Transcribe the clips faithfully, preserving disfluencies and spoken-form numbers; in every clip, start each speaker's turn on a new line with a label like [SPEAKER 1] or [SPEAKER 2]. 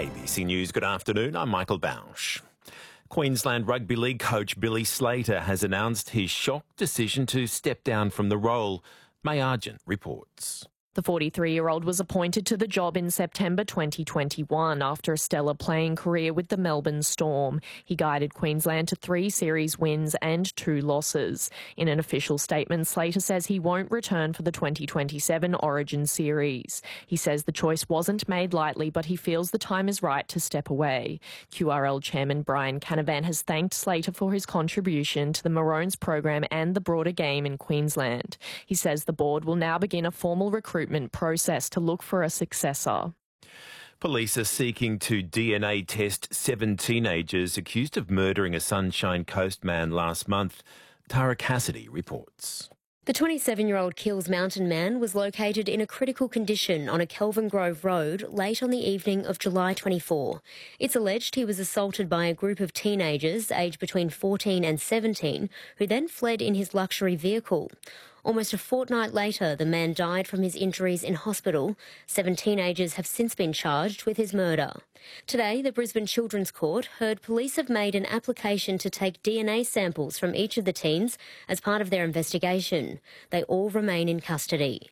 [SPEAKER 1] A B C News, good afternoon. I'm Michael Bausch. Queensland Rugby League coach Billy Slater has announced his shock decision to step down from the role. May Argent reports.
[SPEAKER 2] The forty-three-year-old was appointed to the job in September twenty twenty-one after a stellar playing career with the Melbourne Storm. He guided Queensland to three series wins and two losses. In an official statement, Slater says he won't return for the twenty twenty-seven Origin series. He says the choice wasn't made lightly, but he feels the time is right to step away. Q R L chairman Brian Canavan has thanked Slater for his contribution to the Maroons program and the broader game in Queensland. He says the board will now begin a formal recruitment process to look for a successor.
[SPEAKER 1] Police are seeking to D N A test seven teenagers accused of murdering a Sunshine Coast man last month. Tara Cassidy reports.
[SPEAKER 3] The twenty-seven-year-old Kills Mountain man was located in a critical condition on a Kelvin Grove road late on the evening of July twenty-fourth. It's alleged he was assaulted by a group of teenagers aged between fourteen and seventeen who then fled in his luxury vehicle. Almost a fortnight later, the man died from his injuries in hospital. Seven teenagers have since been charged with his murder. Today, the Brisbane Children's Court heard police have made an application to take D N A samples from each of the teens as part of their investigation. They all remain in custody.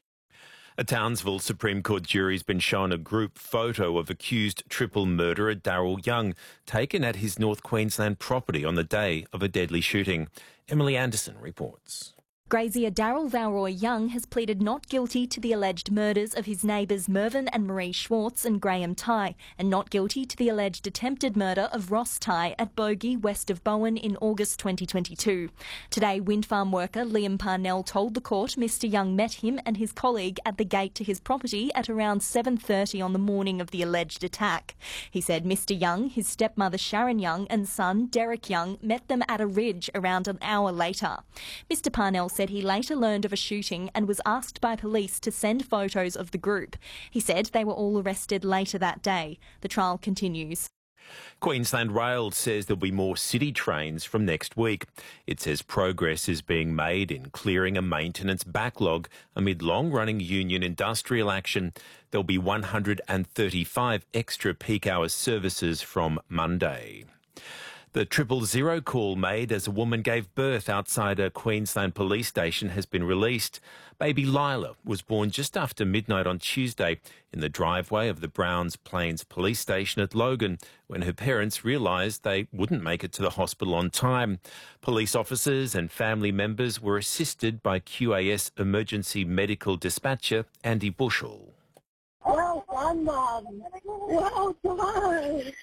[SPEAKER 1] A Townsville Supreme Court jury has been shown a group photo of accused triple murderer Daryl Young taken at his North Queensland property on the day of a deadly shooting. Emily Anderson reports.
[SPEAKER 4] Grazier Daryl Valroy Young has pleaded not guilty to the alleged murders of his neighbours Mervyn and Marie Schwartz and Graham Tighe, and not guilty to the alleged attempted murder of Ross Tighe at Bogey, west of Bowen, in August twenty twenty-two. Today, wind farm worker Liam Parnell told the court Mister Young met him and his colleague at the gate to his property at around seven thirty on the morning of the alleged attack. He said Mister Young, his stepmother Sharon Young and son Derek Young met them at a ridge around an hour later. Mister Parnell said he later learned of a shooting and was asked by police to send photos of the group. He said they were all arrested later that day. The trial continues.
[SPEAKER 1] Queensland Rail says there'll be more city trains from next week. It says progress is being made in clearing a maintenance backlog amid long-running union industrial action. There'll be one hundred thirty-five extra peak hour services from Monday. The triple zero call made as a woman gave birth outside a Queensland police station has been released. Baby Lila was born just after midnight on Tuesday in the driveway of the Browns Plains police station at Logan when her parents realised they wouldn't make it to the hospital on time. Police officers and family members were assisted by Q A S emergency medical dispatcher Andy Bushell.
[SPEAKER 5] Well done, Mum. Well done.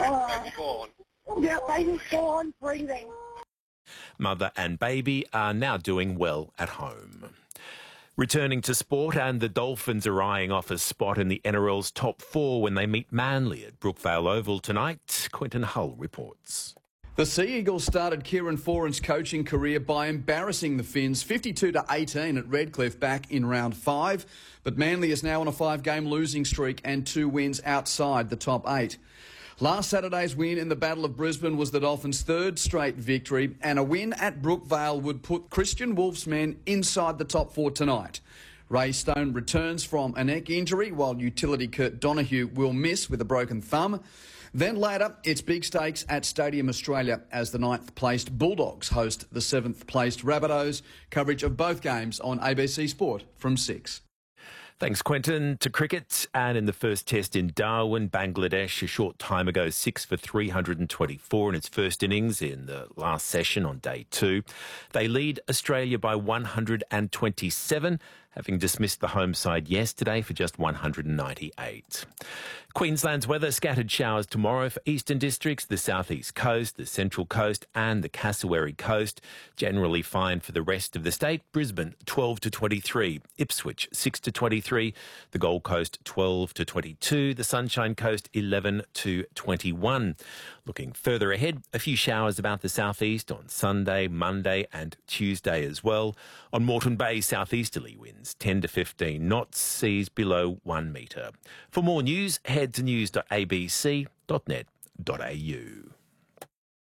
[SPEAKER 5] Oh. Yeah, baby's born, breathing.
[SPEAKER 1] Mother and baby are now doing well at home. Returning to sport, and the Dolphins are eyeing off a spot in the N R L's top four when they meet Manly at Brookvale Oval tonight. Quentin Hull reports.
[SPEAKER 6] The Sea Eagles started Kieran Foran's coaching career by embarrassing the Finns fifty-two to eighteen at Redcliffe back in round five, but Manly is now on a five-game losing streak and two wins outside the top eight. Last Saturday's win in the Battle of Brisbane was the Dolphins' third straight victory, and a win at Brookvale would put Christian Wolf's men inside the top four tonight. Ray Stone returns from a neck injury, while utility Kurt Donahue will miss with a broken thumb. Then later, it's big stakes at Stadium Australia as the ninth-placed Bulldogs host the seventh-placed Rabbitohs. Coverage of both games on A B C Sport from six.
[SPEAKER 1] Thanks, Quentin. To cricket, and in the first test in Darwin, Bangladesh a short time ago, six for three hundred twenty-four in its first innings in the last session on day two. They lead Australia by one hundred twenty-seven, having dismissed the home side yesterday for just one hundred ninety-eight. Queensland's weather, scattered showers tomorrow for eastern districts, the southeast coast, the central coast and the Cassowary coast. Generally fine for the rest of the state. Brisbane twelve to twenty-three, Ipswich six to twenty-three, the Gold Coast twelve to twenty-two, the Sunshine Coast eleven to twenty-one. Looking further ahead, a few showers about the southeast on Sunday, Monday and Tuesday as well. On Moreton Bay, southeasterly winds ten to fifteen knots, seas below one metre. For more news, head to news dot a b c dot net dot a u.